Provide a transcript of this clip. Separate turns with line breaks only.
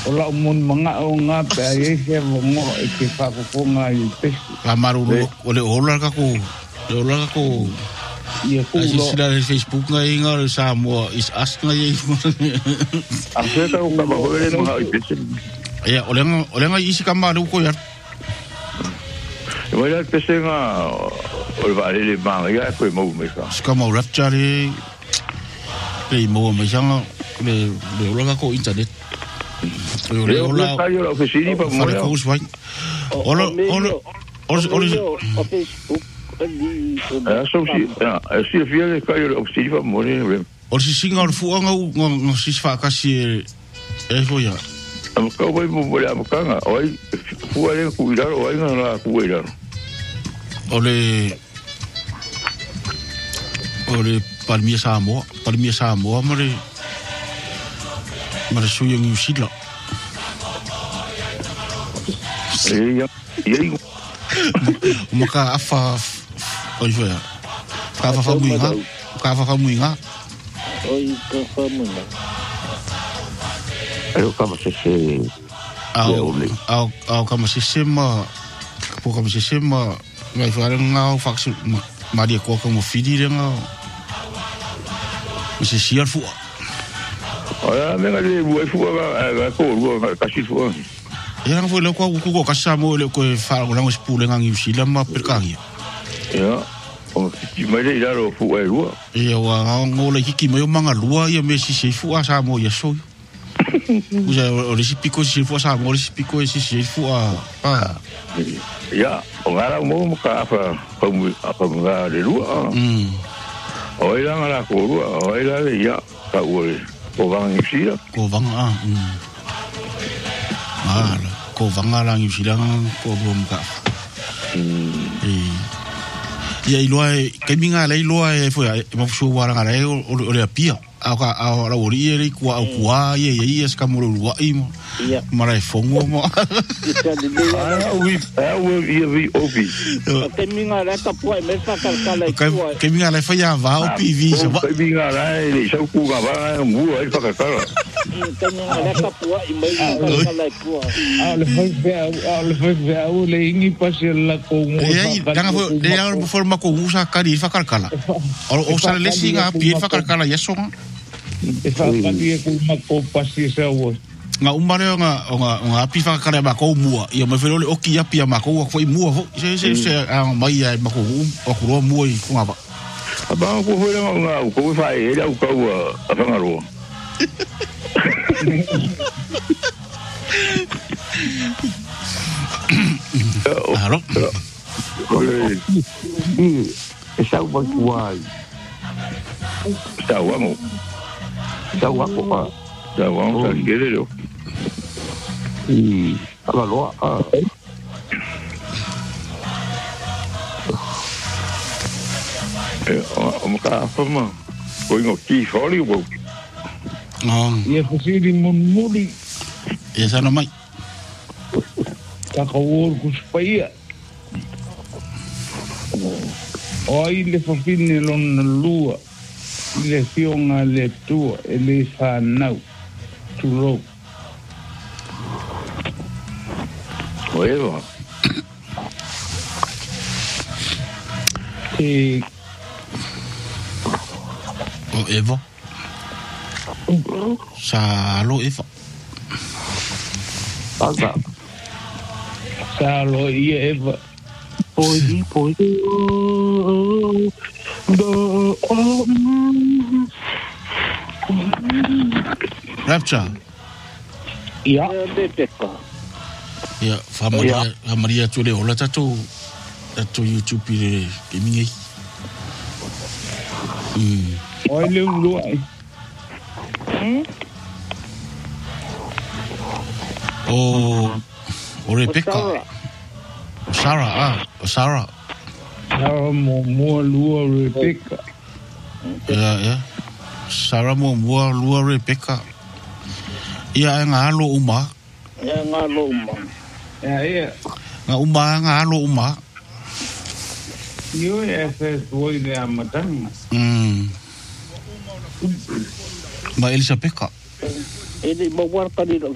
Ola mon manga o nga pe ai se mo e ke fa ko nga i pe.
La maru ole ola ka ko. Ola ka ko.
Ia ko
lo. Asi sila Facebook nga inga sa mo is ask nga i.
Ase ka ko ba ko le mga i pe.
Ya ole nga isi ka maru ko ya.
Wala pe se nga ole va le manga ya ko mo me ka.
Ska mo rapture le mo me sanga le ola ka ko internet.
Ola ka yo la oficina pa mo.
Ola
Facebook
si fia ka yo la oficina pa mo ne.
O si singa o fu nga si fa ka si e fo ya.
Am ka vai mo mo am ka nga oi fu ale ku ira oi nga la ku ira.
Ole palmia Samoa mare suyo New Zealand. Maka afa oi foi. Ka fa muinga.
Oi ka fa muinga.
Ayo ka ma se
au ka ma se ma po ka ma se ma vai fare nga fax ma dia ko ka mo fidi nga. Se sia fu.
Ora me ga le bu fu ga ko ka si fu.
Ya nga foi lo ko ka sa mo le ko fa ko lang spule nga ngi sila ma perkangi.
Ya. O ki mai le ro fu e ru.
Ya wa ngole ki mo manga lua ya me si se fu sa mo ya so. Usa o si pico si fu sa mo si pico si fu
Ya, o ngara mo ka fa nga le ru. Oi la ngara ko ru, oi la ya ka oi. Ko vang sia.
Ko vang ko vanga lang yu silang ko bom ka. Ya iloa keminga la iloa foi ma fu wara ngara o le pia. Aka a la ori e ku au kua ye es ka mo lu ai mo. Mara fongo mo.
Oui, vi obi.
Keminga la ka pua me fa kala.
Keminga la fa ya va o PV so.
Keminga la le sa ku ga va mu ai fa kala.
Keminga la ka pua i mai kala pua.
Ale foi o le ingi pasi la ko mo.
Danga fo de ya forma ko usa kali fa kala. O sa le singa pi fa kala yeso.
E fa kali ko ma ko pasi sa o.
Nga umare nga api fa kare ba ko mua ia me felo le oki api ma ko foi mua fo se mai ai ma ko o ko mua i ko ba
aba ko foi nga ko fa e la ko a fa ngaro
Alo
esa wa kuai sa wa mo sa sa gere lo alors o ka forma ko ngo ki fori wo
ia fosili mon muri
ia sana mai
ka ko ku spaia oi le fofine lon lua le fionga le tua e le fa nau tu ro
Oeva.
O Eva. Salo Eva.
Asa.
Salo Eva.
Poi.
Rapture.
Ja.
Ya, Maria tu le ola tato YouTube ile kemingi.
Oi le lu ai.
O Rebecca. Sarah.
Sarah mo lu Rebecca.
Ya. Sarah mo lu Rebecca. Ia ngalo uma.
Ja.
Nga uma.
Yo ese foi de amatanga.
Ma Elisa Pekka.
Ele mo war ka ni